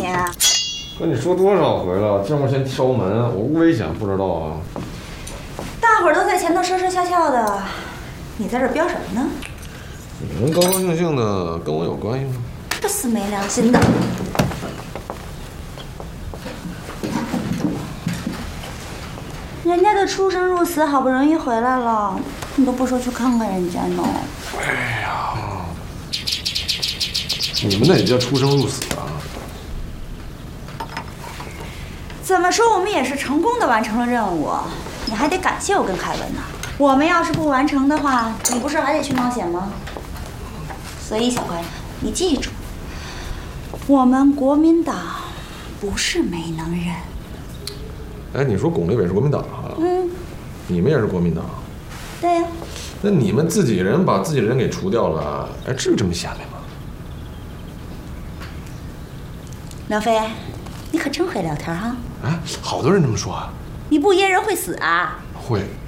你？ 跟你说多少回了，这会儿先敲门，我无危险不知道啊？ 大伙儿都在前头说说笑笑的，你在这飙什么呢？ 你们高高兴兴的，跟我有关系吗？ 这死没良心的！人家的出生入死好不容易回来了，你都不说去看看人家呢？ 哎呀，你们那也叫出生入死啊？ 怎么说，我们也是成功的完成了任务，你还得感谢我跟凯文呢。我们要是不完成的话，你不是还得去冒险吗？所以小乖，你记住，我们国民党不是没能人。 哎，你说巩立伟是国民党啊？你们也是国民党？ 对呀。 那你们自己人把自己人给除掉了，哎，至于这么下面吗？ 梁飞，你可真会聊天哈！ 哎，好多人这么说啊。 你不噎人会死啊？ 会。